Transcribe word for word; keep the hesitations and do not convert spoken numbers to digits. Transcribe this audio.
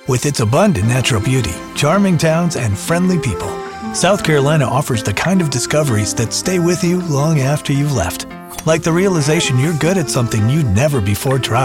With its abundant natural beauty, charming towns, and friendly people, South Carolina offers the kind of discoveries that stay with you long after you've left. Like the realization you're good at something you'd never before tried.